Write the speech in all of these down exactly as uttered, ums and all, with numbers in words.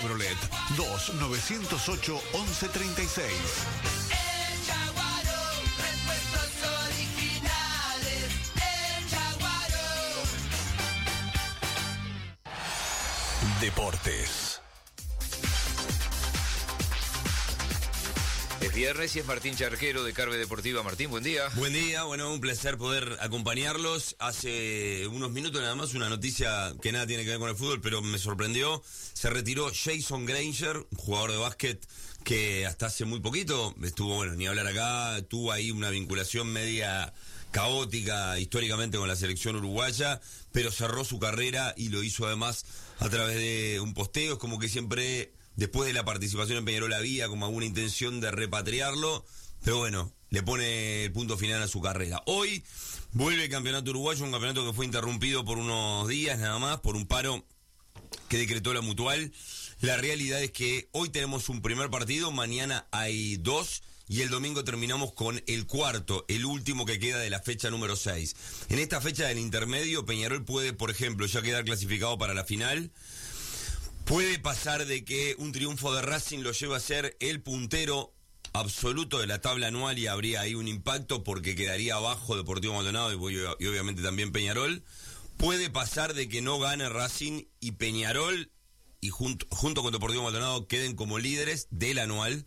Chevrolet. dos nueve cero ocho, once treinta y seis. Deportes. Es viernes y es Martín Charquero de Carve Deportiva. Martín, buen día. Buen día, bueno, un placer poder acompañarlos. Hace unos minutos nada más una noticia que nada tiene que ver con el fútbol, pero me sorprendió. Se retiró Jason Granger, un jugador de básquet que hasta hace muy poquito estuvo, bueno, ni hablar acá, tuvo ahí una vinculación media caótica históricamente con la selección uruguaya, pero cerró su carrera y lo hizo además a través de un posteo. Es como que siempre, después de la participación en Peñarol, había como alguna intención de repatriarlo, pero bueno, le pone el punto final a su carrera. Hoy vuelve el campeonato uruguayo, un campeonato que fue interrumpido por unos días nada más, por un paro que decretó la Mutual. La realidad es que hoy tenemos un primer partido, mañana hay dos, y el domingo terminamos con el cuarto, el último que queda de la fecha número seis. En esta fecha del intermedio, Peñarol puede, por ejemplo, ya quedar clasificado para la final. Puede pasar de que un triunfo de Racing lo lleve a ser el puntero absoluto de la tabla anual y habría ahí un impacto porque quedaría abajo Deportivo Maldonado y, y obviamente también Peñarol. Puede pasar de que no gane Racing y Peñarol y junto, junto con Deportivo Maldonado queden como líderes del anual.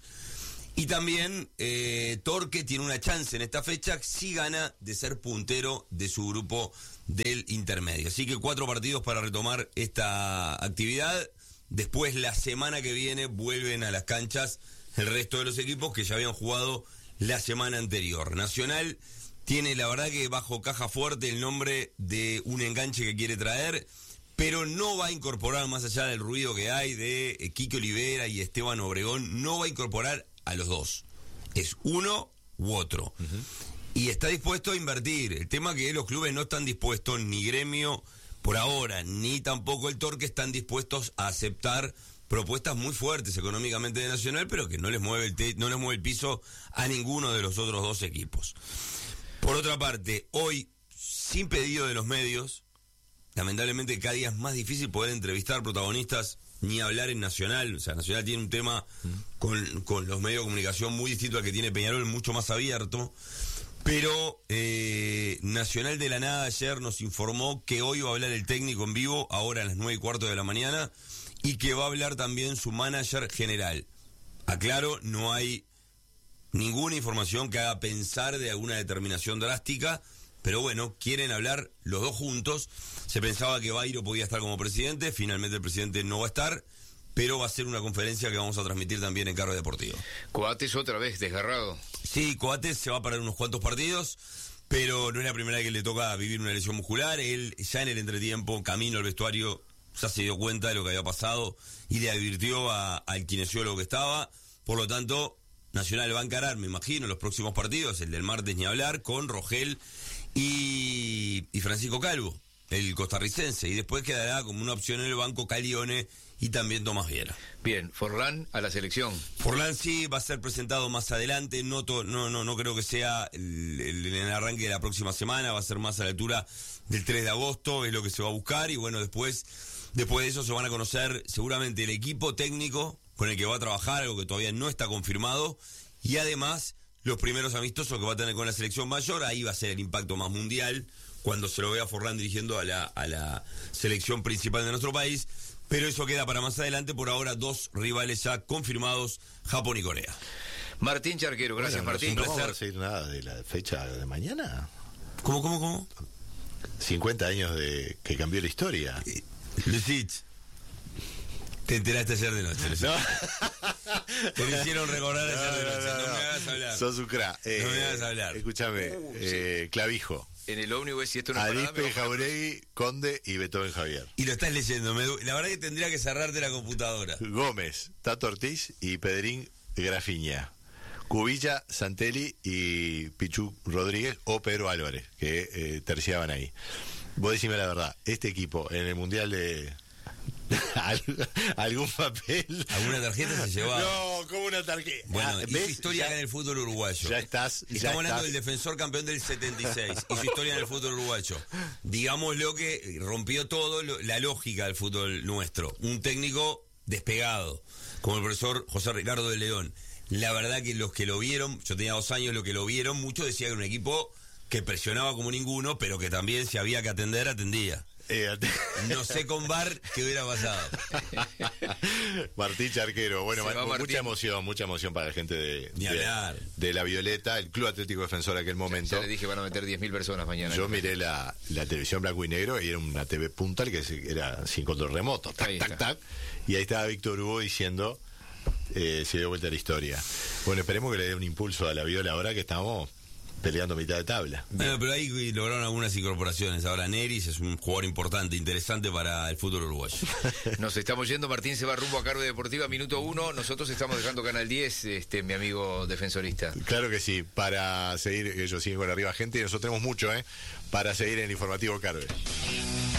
Y también eh, Torque tiene una chance en esta fecha si gana de ser puntero de su grupo del intermedio. Así que cuatro partidos para retomar esta actividad. Después, la semana que viene, vuelven a las canchas el resto de los equipos que ya habían jugado la semana anterior. Nacional tiene, la verdad, que bajo caja fuerte el nombre de un enganche que quiere traer, pero no va a incorporar, más allá del ruido que hay de eh, Quique Olivera y Esteban Obregón, no va a incorporar a los dos. Es uno u otro. Uh-huh. Y está dispuesto a invertir. El tema es que los clubes no están dispuestos, ni Gremio por ahora, ni tampoco el Torque están dispuestos a aceptar propuestas muy fuertes económicamente de Nacional, pero que no les mueve el te- no les mueve el piso a ninguno de los otros dos equipos. Por otra parte, hoy, sin pedido de los medios, lamentablemente cada día es más difícil poder entrevistar protagonistas, ni hablar en Nacional. O sea, Nacional tiene un tema con, con los medios de comunicación muy distinto al que tiene Peñarol, mucho más abierto. Pero eh, Nacional de la nada ayer nos informó que hoy va a hablar el técnico en vivo, ahora a las nueve y cuarto de la mañana, y que va a hablar también su manager general. Aclaro, no hay ninguna información que haga pensar de alguna determinación drástica, pero bueno, quieren hablar los dos juntos. Se pensaba que Bairo podía estar como presidente, finalmente el presidente no va a estar, pero va a ser una conferencia que vamos a transmitir también en Carve Deportivo. Coates otra vez desgarrado. Sí, Coates se va a parar unos cuantos partidos, pero no es la primera vez que le toca vivir una lesión muscular. Él ya en el entretiempo, camino al vestuario, ya se dio cuenta de lo que había pasado y le advirtió a, al kinesiólogo que estaba. Por lo tanto, Nacional va a encarar, me imagino, los próximos partidos, el del martes ni hablar, con Rogel y, y Francisco Calvo, el costarricense, y después quedará como una opción en el banco Calione y también Tomás Viera. Bien, Forlán a la selección. Forlán sí va a ser presentado más adelante, no to, no no no creo que sea el, el, el arranque de la próxima semana, va a ser más a la altura del tres de agosto, es lo que se va a buscar, y bueno, después después de eso se van a conocer seguramente el equipo técnico con el que va a trabajar, algo que todavía no está confirmado, y además los primeros amistosos que va a tener con la selección mayor. Ahí va a ser el impacto más mundial, cuando se lo vea Forlán dirigiendo a la, a la selección principal de nuestro país, pero eso queda para más adelante. Por ahora, dos rivales ya confirmados, Japón y Corea. Martín Charquero, gracias, bueno, Martín. No vamos a decir nada de la fecha de mañana. ¿Cómo, cómo, cómo? cincuenta años de que cambió la historia. Eh, Lucich, te enteraste ayer de noche, Lucich. No. Te lo hicieron recordar ayer No, de noche, no, no, no, no no. me hagas hablar. Sos un crack. Eh, No me hagas hablar. Escúchame, Uh, eh, Clavijo, En el ómnibus, si esto no es para nada, me Arispe, bajo la- Jauregui, Conde y Beethoven Javier. Y lo estás leyendo, me du- la verdad que tendría que cerrarte la computadora. Gómez, Tato Ortiz y Pedrín Grafiña. Cubilla, Santelli y Pichu Rodríguez o Pedro Álvarez, que eh, terciaban ahí. Vos decime la verdad, este equipo en el Mundial de... ¿Algún papel? ¿Alguna tarjeta se llevaba? No, como una tarjeta. Bueno, Ah, hizo ¿ves? historia Ya- acá en el fútbol uruguayo. Ya estás. ya Estamos hablando estás. del defensor campeón del setenta y seis. Hizo historia en el fútbol uruguayo. Digámoslo que rompió todo lo, la lógica del fútbol nuestro. Un técnico despegado, como el profesor José Ricardo de León. La verdad que los que lo vieron, yo tenía dos años, los que lo vieron, muchos decían que era un equipo que presionaba como ninguno, pero que también si había que atender, atendía. Eh, No sé con V A R qué hubiera pasado. Martín Charquero, bueno, Se va mucha Martín. emoción, mucha emoción para la gente de, Ni de, hablar. de La Violeta, el Club Atlético Defensor aquel momento. Ya le dije van a meter diez mil personas mañana. Yo miré la, la televisión blanco y negro y era una T V puntal que se- era sin control remoto, tac, Ahí tac, está. tac, y ahí estaba Víctor Hugo diciendo, eh, se dio vuelta la historia. Bueno, esperemos que le dé un impulso a La Viola ahora que estamos peleando mitad de tabla. Bueno, pero ahí lograron algunas incorporaciones. Ahora Neris es un jugador importante, interesante para el fútbol uruguayo. Nos estamos yendo, Martín se va rumbo a Carve Deportiva, minuto uno. Nosotros estamos dejando Canal diez, este, mi amigo defensorista. Claro que sí, para seguir, ellos siguen con arriba gente y nosotros tenemos mucho, ¿eh? Para seguir en el informativo Carve.